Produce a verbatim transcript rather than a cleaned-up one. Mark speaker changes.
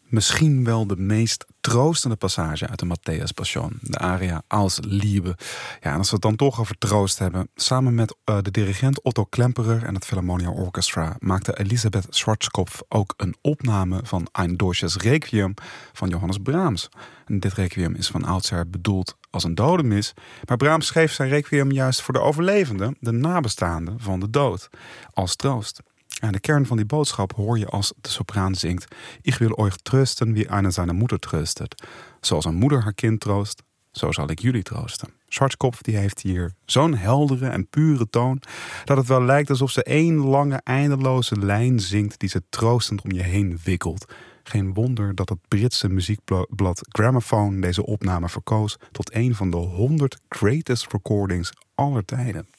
Speaker 1: Misschien wel de meest troostende passage uit de Matthäus Passion. De aria Aus Liebe. Ja, en als we het dan toch over troost hebben. Samen met uh, de dirigent Otto Klemperer en het Philharmonia Orchestra maakte Elisabeth Schwarzkopf ook een opname van Ein Deutsches Requiem van Johannes Brahms. En dit requiem is van oudsher bedoeld als een dodenmis. Maar Brahms schreef zijn requiem juist voor de overlevenden, de nabestaanden van de dood, als troost. En de kern van die boodschap hoor je als de sopraan zingt: Ich will euch trösten wie einer seine Mutter tröstet. Zoals een moeder haar kind troost, zo zal ik jullie troosten. Schwarzkopf die heeft hier zo'n heldere en pure toon dat het wel lijkt alsof ze één lange eindeloze lijn zingt die ze troostend om je heen wikkelt. Geen wonder dat het Britse muziekblad Gramophone deze opname verkoos tot een van de honderd greatest recordings aller tijden.